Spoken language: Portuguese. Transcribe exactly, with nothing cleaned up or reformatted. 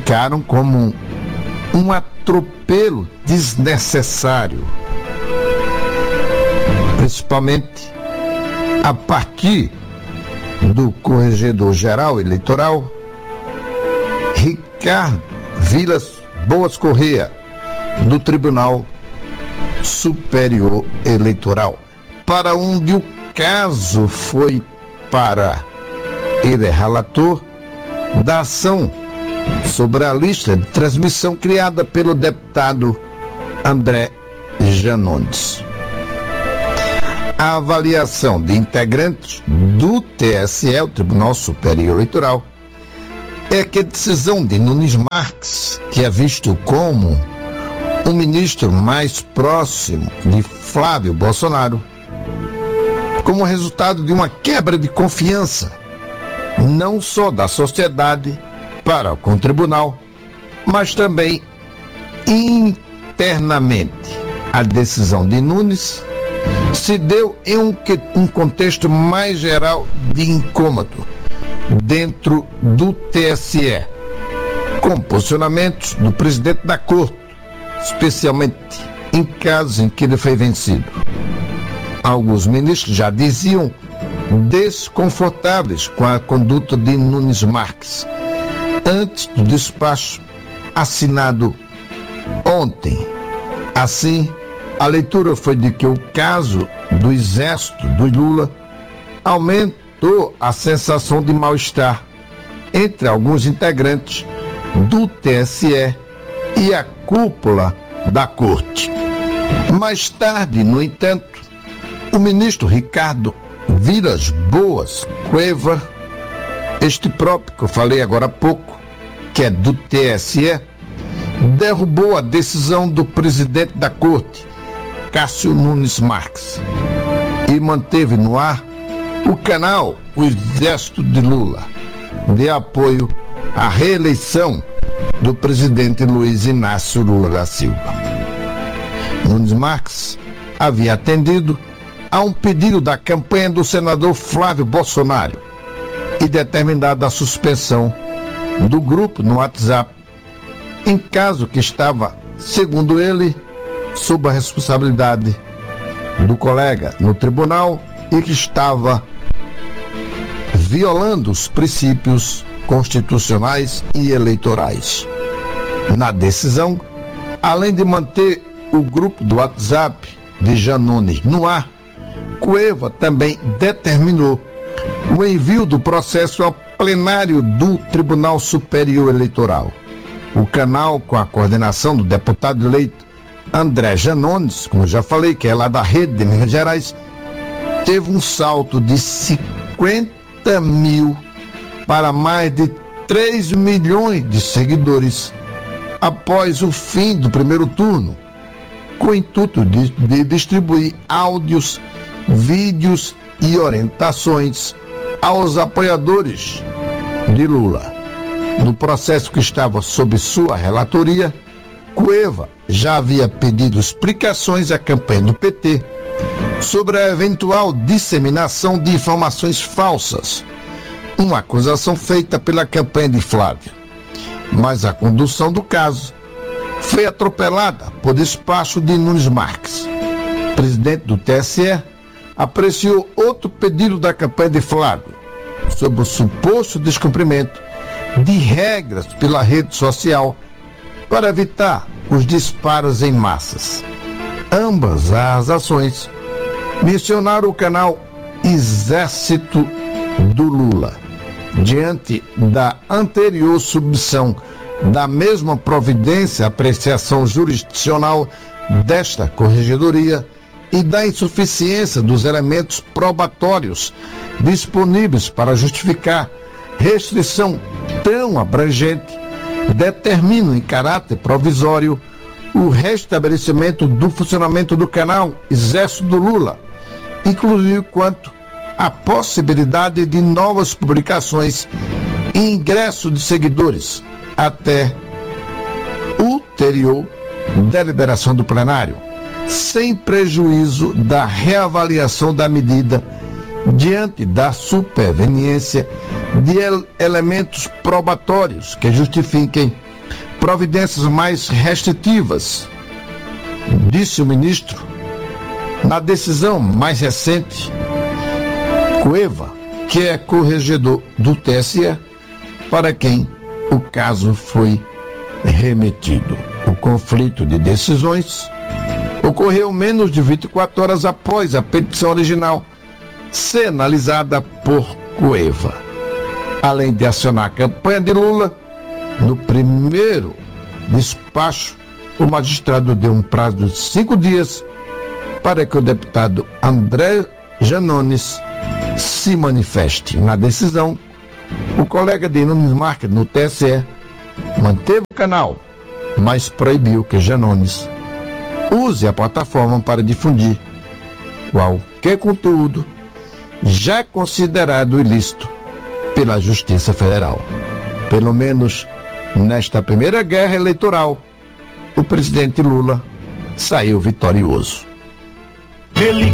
classificaram como um atropelo desnecessário, principalmente a partir do Corregedor-Geral Eleitoral Ricardo Vilas Boas Corrêa, do Tribunal Superior Eleitoral, para onde o caso foi para ele é relator da ação sobre a lista de transmissão criada pelo deputado André Janones. A avaliação de integrantes do T S E, o Tribunal Superior Eleitoral, é que a decisão de Nunes Marques, que é visto como o ministro mais próximo de Flávio Bolsonaro, como resultado de uma quebra de confiança, não só da sociedade para com o tribunal, mas também internamente. A decisão de Nunes se deu em um, um contexto mais geral de incômodo dentro do T S E, com posicionamentos do presidente da Corte, especialmente em casos em que ele foi vencido. Alguns ministros já diziam desconfortáveis com a conduta de Nunes Marques antes do despacho assinado ontem. Assim, a leitura foi de que o caso do exército do Lula aumentou a sensação de mal-estar entre alguns integrantes do T S E e a cúpula da Corte. Mais tarde, no entanto, o ministro Ricardo Vilas Boas Corrêa, este próprio que eu falei agora há pouco, que é do T S E, derrubou a decisão do presidente da Corte, Cássio Nunes Marques, e manteve no ar o canal O Exército de Lula, de apoio à reeleição do presidente Luiz Inácio Lula da Silva. Nunes Marques havia atendido a um pedido da campanha do senador Flávio Bolsonaro e determinado a suspensão do grupo no WhatsApp, em caso que estava, segundo ele, sob a responsabilidade do colega no tribunal e que estava violando os princípios constitucionais e eleitorais. Na decisão, além de manter o grupo do WhatsApp de Janones no ar, Corrêa também determinou o envio do processo ao plenário do Tribunal Superior Eleitoral. O canal, com a coordenação do deputado eleito André Janones, como já falei, que é lá da Rede de Minas Gerais, teve um salto de cinquenta mil para mais de três milhões de seguidores após o fim do primeiro turno, com o intuito de, de distribuir áudios, vídeos e orientações aos apoiadores de Lula. No processo que estava sob sua relatoria, Corrêa já havia pedido explicações à campanha do P T sobre a eventual disseminação de informações falsas, uma acusação feita pela campanha de Flávio. Mas a condução do caso foi atropelada por despacho de Nunes Marques. O presidente do T S E apreciou outro pedido da campanha de Flávio sobre o suposto descumprimento de regras pela rede social para evitar os disparos em massas. Ambas as ações mencionaram o canal Exército do Lula. Diante da anterior submissão da mesma providência à apreciação jurisdicional desta corregedoria e da insuficiência dos elementos probatórios disponíveis para justificar restrição tão abrangente, determinam em caráter provisório o restabelecimento do funcionamento do canal Exército do Lula, inclusive quanto à possibilidade de novas publicações e ingresso de seguidores até ulterior deliberação do plenário, sem prejuízo da reavaliação da medida diante da superveniência de elementos probatórios que justifiquem providências mais restritivas, disse o ministro. Na decisão mais recente, Cueva, que é corregedor do T S E, para quem o caso foi remetido. O conflito de decisões ocorreu menos de vinte e quatro horas após a petição original ser analisada por Cueva. Além de acionar a campanha de Lula, no primeiro despacho, o magistrado deu um prazo de cinco dias para que o deputado André Janones se manifeste. Na decisão, o colega de Nunes Marques, no T S E, manteve o canal, mas proibiu que Janones use a plataforma para difundir qualquer conteúdo já considerado ilícito pela Justiça Federal. Pelo menos nesta primeira guerra eleitoral, o presidente Lula saiu vitorioso. Ele